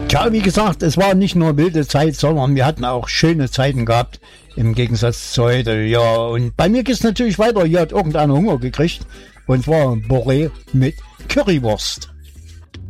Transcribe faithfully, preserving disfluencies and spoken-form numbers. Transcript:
Tja, wie gesagt, es war nicht nur wilde Zeit, sondern wir hatten auch schöne Zeiten gehabt, im Gegensatz zu heute. Ja, und bei mir geht's natürlich weiter. Hier hat irgendeiner Hunger gekriegt, und zwar ein Boré mit Currywurst.